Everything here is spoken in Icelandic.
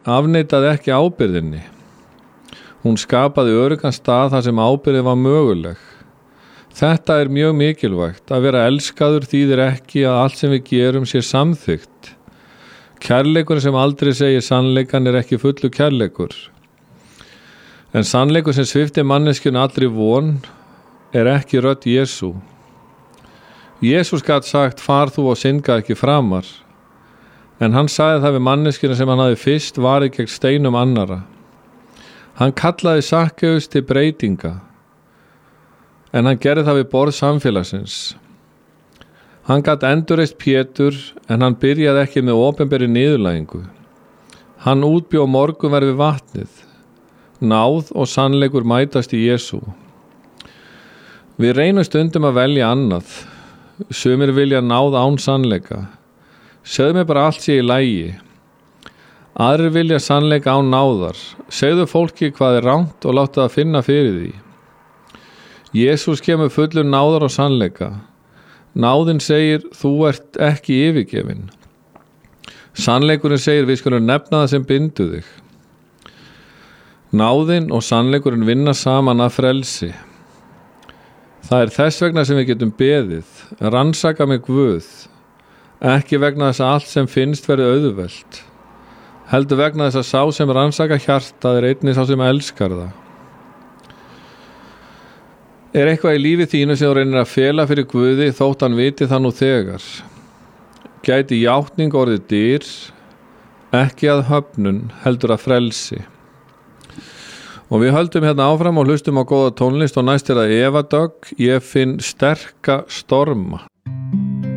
afneitaði ekki ábyrgðinni. Hún skapaði öruggan stað þar sem ábyrgðin var möguleg. Þetta er mjög mikilvægt. Að vera elskaður þýðir ekki að allt sem við gerum sé samþykkt. Kærleikur sem aldrei segir sannleikan er ekki fullu kærleikur. En sannleikur sem sviptir manneskjunni allri von er ekki rödd Jesú. Jesús gat sagt, far þú og syndga ekki framar. En hann sagði það við manneskjuna sem hann hafði fyrst varið gegn steinum annara. Hann kallaði Sakkeus til breytinga, en hann gerði það við borð samfélagsins. Hann gat endurreist Pétur, en hann byrjaði ekki með opinberri niðurlægingu. Hann útbjó morgunverð við vatnið. Náð og sannleikur mætast í Jesú. Við reynum stundum að velja annað. Sumir vilja náð án sannleika. Segðu mér bara allt sé í lagi. Aðrir vilja sannleika án náðar. Segðu fólki hvað er rangt og láttu það finna fyrir því. Jesús kemur fullur náðar og sannleika. Náðin segir, þú ert ekki yfirgefin. Sannleikurinn segir, við skulum nefna það sem bindu þig. Náðin og sannleikurinn vinna saman að frelsi. Það er þess vegna sem við getum beðið, rannsaka með Guð, ekki vegna þess að allt sem finnst verði auðvelt, heldur vegna þess að sá sem rannsaka hjartað er einnig sá sem elskar það. Er eitthvað í lífi þínu sem þú reynir að fela fyrir Guði þótt hann viti það nú þegar? Gæti játning orðið dyr, ekki að höfnun, heldur að frelsi. Og við höldum hérna áfram og hlustum á góða tónlist og næst er það Eva Dögg, ég finn sterka storma.